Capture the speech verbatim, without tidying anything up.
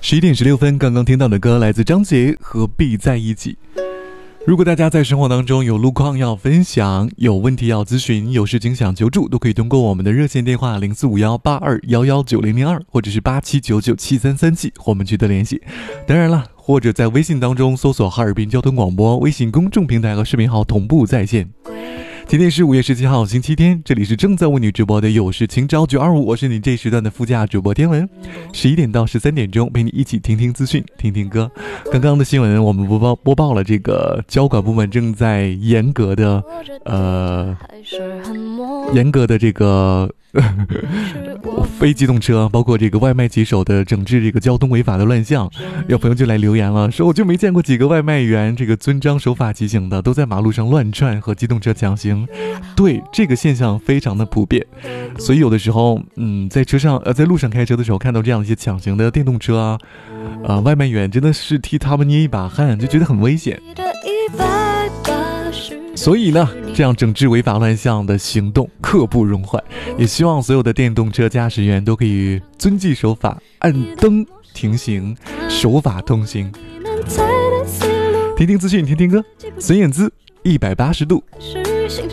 十一点十六分，刚刚听到的歌来自张杰和必在一起。如果大家在生活当中有路况要分享，有问题要咨询，有事情想求助，都可以通过我们的热线电话零四五幺八二幺幺九零零二或者是八七九九七三三七和我们取得联系。当然了，或者在微信当中搜索哈尔滨交通广播微信公众平台和视频号同步在线。今天是五月十七号星期天，这里是正在为你直播的有事情找九二五，我是你这时段的副驾主播天文。十一点到十三点钟陪你一起听听资讯，听听歌。刚刚的新闻我们播报播报了，这个交管部门正在严格的呃严格的这个非机动车包括这个外卖骑手的整治这个交通违法的乱象。有朋友就来留言了，说我就没见过几个外卖员这个遵章守法骑行的，都在马路上乱窜和机动车抢行。对，这个现象非常的普遍，所以有的时候嗯在车上呃在路上开车的时候看到这样一些抢行的电动车啊呃外卖员真的是替他们捏一把汗，就觉得很危险。所以呢，这样整治违法乱象的行动刻不容缓，也希望所有的电动车驾驶员都可以遵纪守法，按灯停行，守法通行。听听资讯，听听歌，孙燕姿一百八十度。